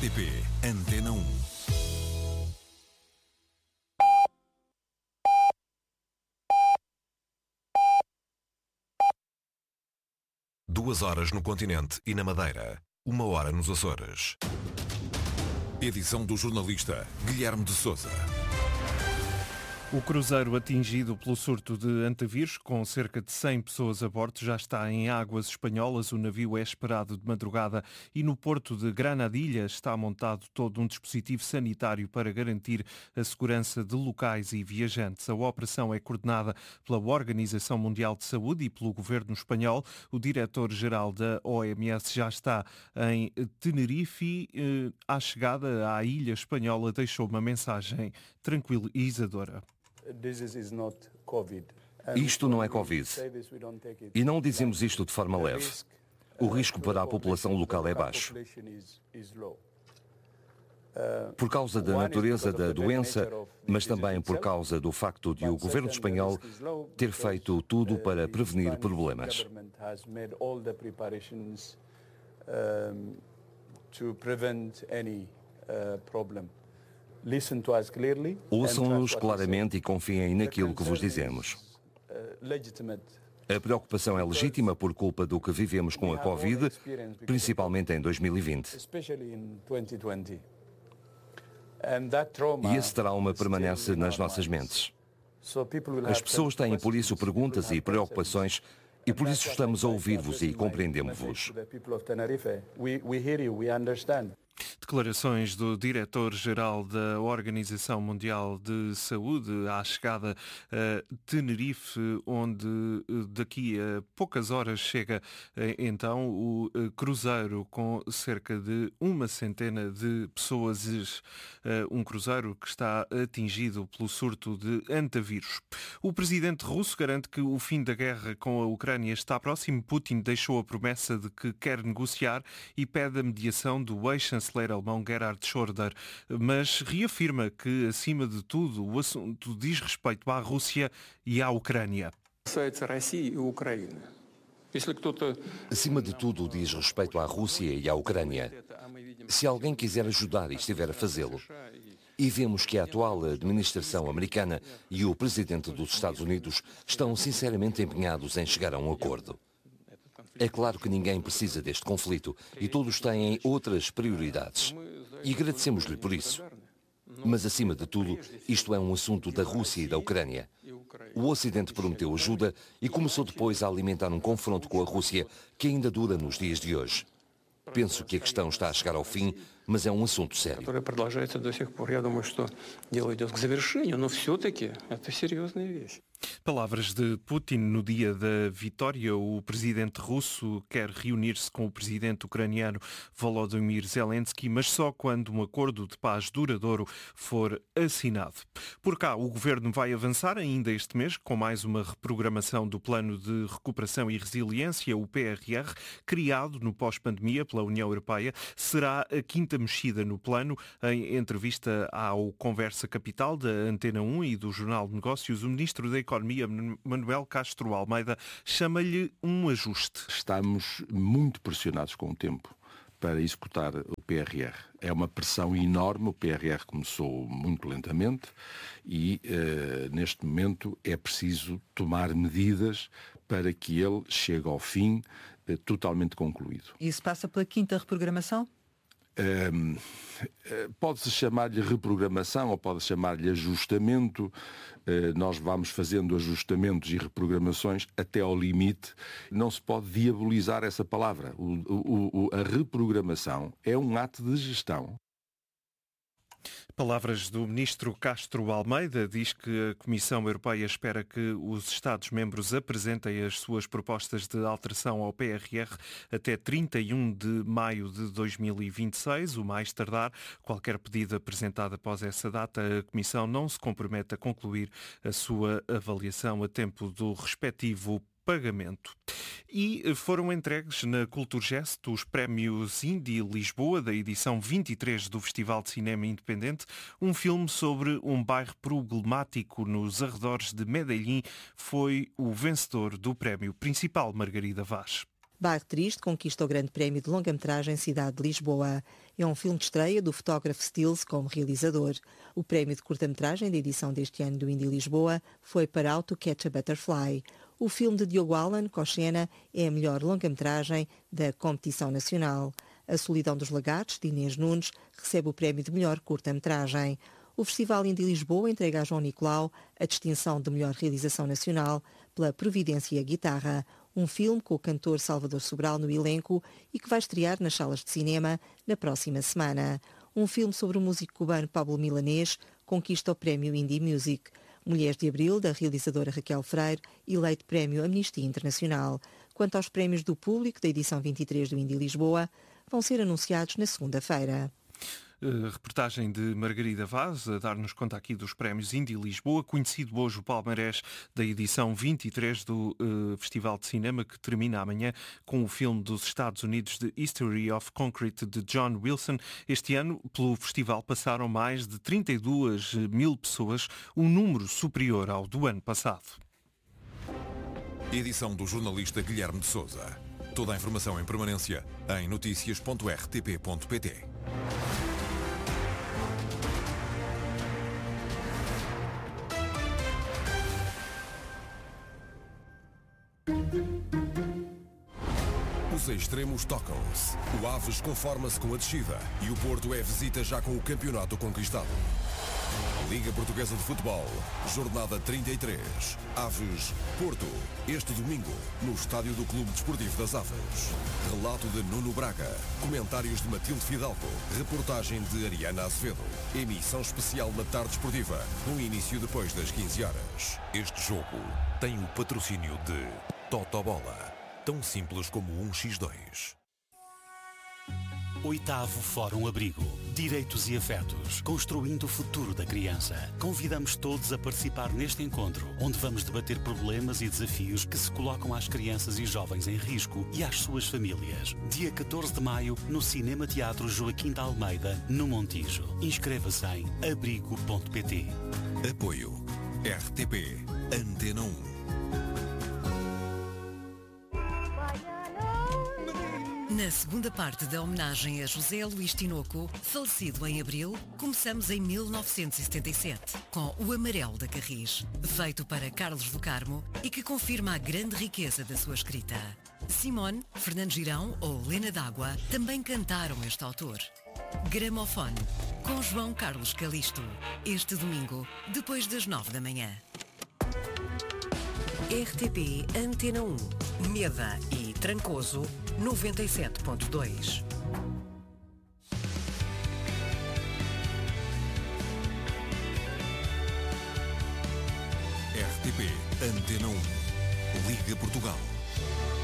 RTP Antena 1. Duas horas no continente e na Madeira. 1 hora nos Açores. Edição do jornalista Guilherme de Sousa. O cruzeiro atingido pelo surto de antavírus, com cerca de 100 pessoas a bordo, já está em águas espanholas. O navio é esperado de madrugada e no porto de Granadilha está montado todo um dispositivo sanitário para garantir a segurança de locais e viajantes. A operação é coordenada pela Organização Mundial de Saúde e pelo governo espanhol. O diretor-geral da OMS já está em Tenerife. À chegada à ilha espanhola deixou uma mensagem tranquilizadora. Isto não é Covid. E não dizemos isto de forma leve. O risco para a população local é baixo. Por causa da natureza da doença, mas também por causa do facto de o governo espanhol ter feito tudo para prevenir problemas. Ouçam-nos claramente e confiem naquilo que vos dizemos. A preocupação é legítima por culpa do que vivemos com a Covid, principalmente em 2020. E esse trauma permanece nas nossas mentes. As pessoas têm por isso perguntas e preocupações e por isso estamos a ouvir-vos e compreendemos-vos. Declarações do diretor-geral da Organização Mundial de Saúde à chegada a Tenerife, onde daqui a poucas horas chega então o cruzeiro com cerca de 100 de pessoas, um cruzeiro que está atingido pelo surto de antavírus. O presidente russo garante que o fim da guerra com a Ucrânia está próximo. Putin deixou a promessa de que quer negociar e pede a mediação do ex-chanceler alemão Gerhard Schröder, mas reafirma que, acima de tudo, o assunto diz respeito à Rússia e à Ucrânia. Acima de tudo, diz respeito à Rússia e à Ucrânia. Se alguém quiser ajudar e estiver a fazê-lo, e vemos que a atual administração americana e o presidente dos Estados Unidos estão sinceramente empenhados em chegar a um acordo. É claro que ninguém precisa deste conflito e todos têm outras prioridades. E agradecemos-lhe por isso. Mas, acima de tudo, isto é um assunto da Rússia e da Ucrânia. O Ocidente prometeu ajuda e começou depois a alimentar um confronto com a Rússia que ainda dura nos dias de hoje. Penso que a questão está a chegar ao fim, mas é um assunto sério. Palavras de Putin no dia da vitória. O presidente russo quer reunir-se com o presidente ucraniano Volodymyr Zelensky, mas só quando um acordo de paz duradouro for assinado. Por cá, o governo vai avançar ainda este mês com mais uma reprogramação do Plano de Recuperação e Resiliência, o PRR, criado no pós-pandemia pela União Europeia. Será a quinta mexida no plano. Em entrevista ao Conversa Capital da Antena 1 e do Jornal de Negócios, o ministro da Economia, Manuel Castro Almeida, chama-lhe um ajuste. Estamos muito pressionados com o tempo para executar o PRR. É uma pressão enorme, o PRR começou muito lentamente e neste momento é preciso tomar medidas para que ele chegue ao fim totalmente concluído. Isso passa pela quinta reprogramação? Pode-se chamar-lhe reprogramação ou pode-se chamar-lhe ajustamento. Nós vamos fazendo ajustamentos e reprogramações até ao limite. Não se pode diabolizar essa palavra. A reprogramação é um ato de gestão. Palavras do ministro Castro Almeida. Diz que a Comissão Europeia espera que os Estados-membros apresentem as suas propostas de alteração ao PRR até 31 de maio de 2026, o mais tardar. Qualquer pedido apresentado após essa data, a Comissão não se compromete a concluir a sua avaliação a tempo do respectivo pagamento. E foram entregues na Culturgest os prémios Indie Lisboa da edição 23 do Festival de Cinema Independente. Um filme sobre um bairro problemático nos arredores de Medellín foi o vencedor do prémio principal, Margarida Vaz. Bairro Triste conquista o Grande Prémio de Longa-Metragem Cidade de Lisboa. É um filme de estreia do fotógrafo Stills como realizador. O prémio de curta-metragem da edição deste ano do Indy Lisboa foi para How to Catch a Butterfly. O filme de Diogo Allan, Cochena, é a melhor longa-metragem da competição nacional. A Solidão dos Lagartos, de Inês Nunes, recebe o prémio de melhor curta-metragem. O Festival Indy Lisboa entrega a João Nicolau a distinção de melhor realização nacional pela Providência e a Guitarra, um filme com o cantor Salvador Sobral no elenco e que vai estrear nas salas de cinema na próxima semana. Um filme sobre o músico cubano Pablo Milanés conquista o prémio Indie Music. Mulheres de Abril, da realizadora Raquel Freire, eleito prémio Amnistia Internacional. Quanto aos prémios do público da edição 23 do Indy Lisboa, vão ser anunciados na segunda-feira. Reportagem de Margarida Vaz a dar-nos conta aqui dos prémios Indy Lisboa, conhecido hoje o palmarés da edição 23 do Festival de Cinema, que termina amanhã com o filme dos Estados Unidos The History of Concrete de John Wilson. Este ano, pelo festival, passaram mais de 32 mil pessoas, um número superior ao do ano passado. Edição do jornalista Guilherme de Sousa. Toda a informação em permanência em noticias.rtp.pt. Os extremos tocam-se. O Aves conforma-se com a descida e o Porto é visita já com o campeonato conquistado. Liga Portuguesa de Futebol, jornada 33. Aves Porto, este domingo, no estádio do Clube Desportivo das Aves. Relato de Nuno Braga, comentários de Matilde Fidalgo, reportagem de Ariana Azevedo. Emissão especial na tarde esportiva, com início depois das 15 horas. Este jogo tem o patrocínio de Totobola, tão simples como 1x2. 8º Fórum Abrigo. Direitos e afetos. Construindo o futuro da criança. Convidamos todos a participar neste encontro, onde vamos debater problemas e desafios que se colocam às crianças e jovens em risco e às suas famílias. Dia 14 de maio, no Cinema Teatro Joaquim de Almeida, no Montijo. Inscreva-se em abrigo.pt. Apoio RTP Antena 1. Na segunda parte da homenagem a José Luís Tinoco, falecido em abril, começamos em 1977, com O Amarelo da Carris, feito para Carlos do Carmo e que confirma a grande riqueza da sua escrita. Simone, Fernando Girão ou Lena D'Água também cantaram este autor. Gramofone, com João Carlos Calisto, este domingo, depois das 9 da manhã. RTP Antena 1, Meda e Trancoso, 97.2. RTP Antena 1. Liga Portugal.